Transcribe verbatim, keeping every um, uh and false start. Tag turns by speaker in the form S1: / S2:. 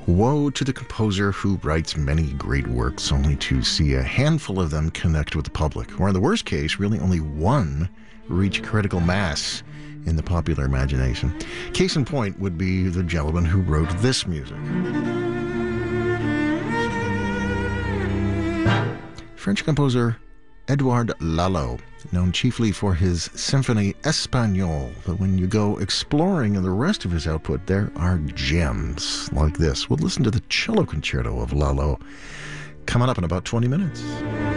S1: Woe to the composer who writes many great works only to see a handful of them connect with the public, or in the worst case, really only one reach critical mass in the popular imagination. Case in point would be the gentleman who wrote this music. French composer Edouard Lalo, known chiefly for his Symphonie Espagnole, but when you go exploring in the rest of his output, there are gems like this. We'll listen to the cello concerto of Lalo coming up in about twenty minutes.